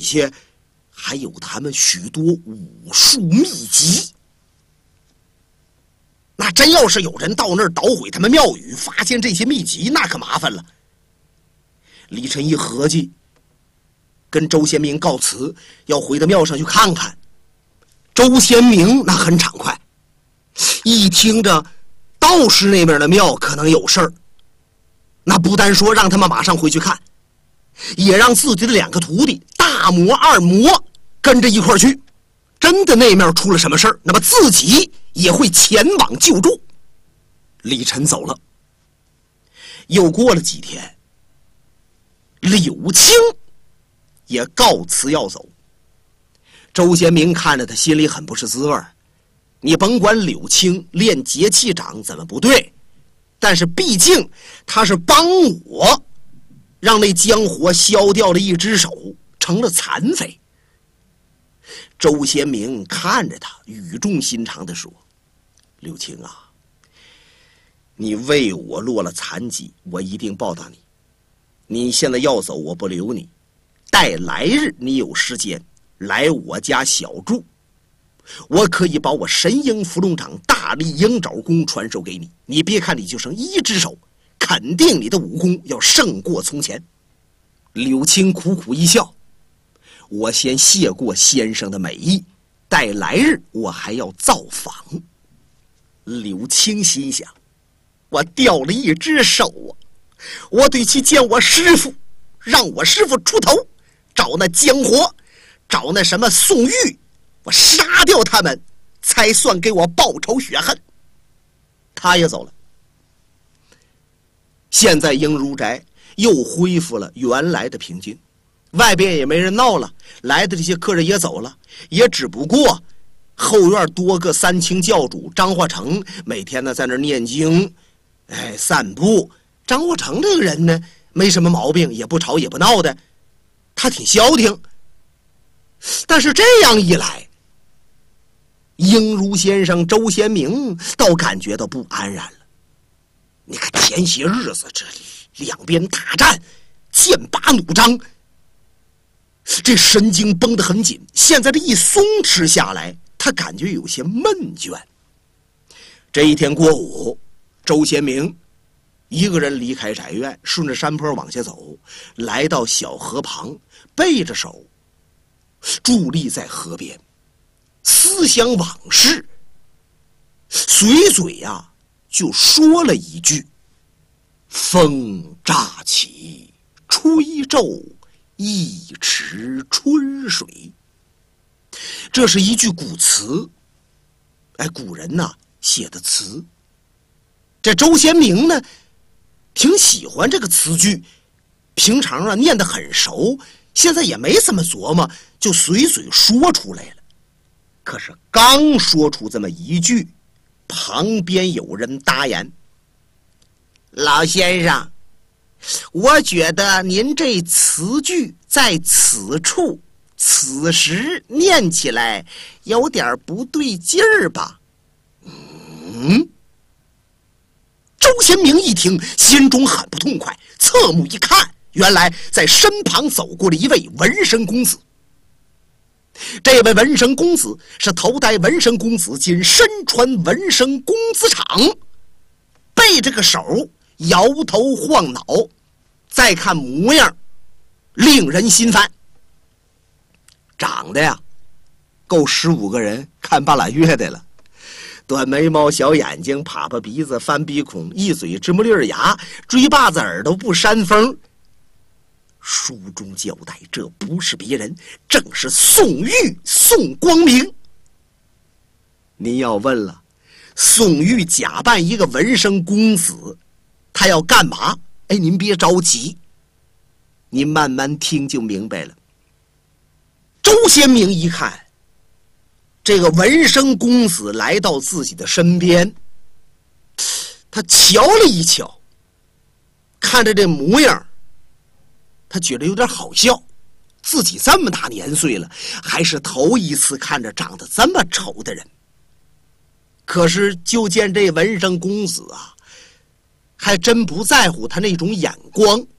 下还有他们许多武术秘籍。那真要是有人到那儿捣毁他们庙宇，发现这些秘籍，那可麻烦了。李晨一合计，跟周贤明告辞，要回到庙上去看看。周贤明那很畅快，一听着道士那边的庙可能有事儿，那不单说让他们马上回去看，也让自己的2个徒弟大魔二魔跟着一块儿去。真的那面出了什么事儿，那么自己也会前往救助。李晨走了。又过了几天，柳青也告辞要走。周贤明看着他心里很不是滋味。你甭管柳青练节气掌怎么不对，但是毕竟他是帮我让那江火削掉了一只手，成了残废。周贤明看着他，语重心长地说：柳青啊，你为我落了残疾，我一定报答你。你现在要走，我不留你，待来日你有时间来我家小住，我可以把我神鹰伏龙掌大力鹰爪功传授给你。你别看你就剩1只手，肯定你的武功要胜过从前。柳青苦苦一笑：我先谢过先生的美意，待来日我还要造访。柳青心想，我掉了1只手啊，我得去见我师父，让我师父出头，找那江火，找那什么宋玉，我杀掉他们，才算给我报仇雪恨。他也走了。现在英如宅又恢复了原来的平静，外边也没人闹了，来的这些客人也走了，也只不过后院多个3清教主张化成每天呢在那念经，散步。张化成这个人呢没什么毛病，也不吵也不闹的，他挺消停。但是这样一来，英如先生周贤明倒感觉到不安然了。你看前些日子这两边大战，剑拔弩张，这神经绷得很紧，现在这一松弛下来，他感觉有些闷倦。这一天过午，周贤明一个人离开宅院，顺着山坡往下走，来到小河旁，背着手伫立在河边，思想往事，随嘴呀就说了一句：风乍起吹皱一池春水。这是一句古词，古人呐写的词。这周贤明呢挺喜欢这个词句，平常啊念得很熟，现在也没怎么琢磨，就随嘴说出来了。可是刚说出这么一句，旁边有人答言：老先生，我觉得您这词句在此处此时念起来有点不对劲儿吧？周贤明一听，心中很不痛快，侧目一看，原来在身旁走过了一位纹身公子。这位纹身公子是头戴纹身公子巾，身穿纹身公子氅，背着个手摇头晃脑，再看模样令人心烦。长得呀够15个人看半拉月的了，短眉毛小眼睛，啪啪鼻子翻鼻孔，一嘴直木粒牙，追把子耳朵不扇风。书中交代，这不是别人，正是宋玉宋光明。您要问了，宋玉假扮一个纹身公子，他要干嘛？您别着急，您慢慢听就明白了。周贤明一看这个纹身公子来到自己的身边，他瞧了一瞧，看着这模样，他觉得有点好笑，自己这么大年岁了，还是头一次看着长得这么丑的人。可是就见这纹身公子啊，还真不在乎他那种眼光，